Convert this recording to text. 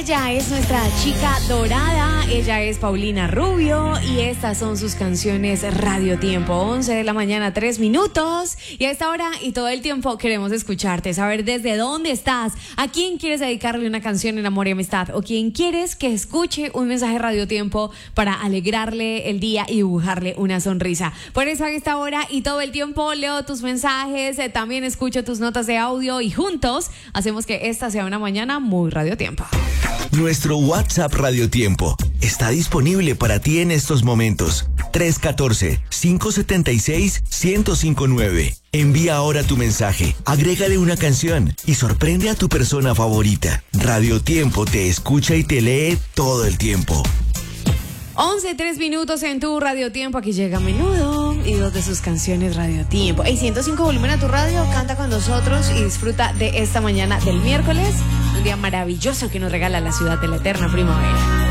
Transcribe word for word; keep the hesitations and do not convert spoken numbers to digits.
Ella es nuestra chica dorada, ella es Paulina Rubio y estas son sus canciones Radio Tiempo. Once de la mañana, tres minutos, y a esta hora y todo el tiempo queremos escucharte, saber desde dónde estás, a quién quieres dedicarle una canción en amor y amistad, o quién quieres que escuche un mensaje Radio Tiempo para alegrarle el día y dibujarle una sonrisa. Por eso a esta hora y todo el tiempo leo tus mensajes, eh, también escucho tus notas de audio y juntos hacemos que esta sea una mañana muy Radio Tiempo. Nuestro WhatsApp Radio Tiempo está disponible para ti en estos momentos. tres uno cuatro, cinco siete seis, uno cero cinco nueve. Envía ahora tu mensaje, agrégale una canción y sorprende a tu persona favorita. Radio Tiempo te escucha y te lee todo el tiempo. once, tres minutos en tu Radio Tiempo. Aquí llega Menudo y dos de sus canciones Radio Tiempo. Hey, ciento cinco volumen a tu radio, canta con nosotros y disfruta de esta mañana del miércoles, un día maravilloso que nos regala la ciudad de la eterna primavera.